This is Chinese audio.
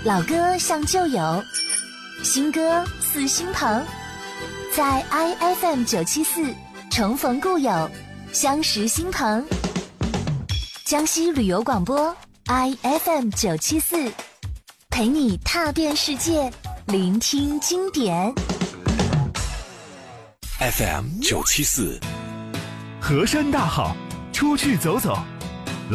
老歌像旧友，新歌似新朋，在 IFM974 重逢故友，相识新朋。江西旅游广播 IFM974，陪你踏遍世界，聆听经典。 FM974， 河山大好，出去走走。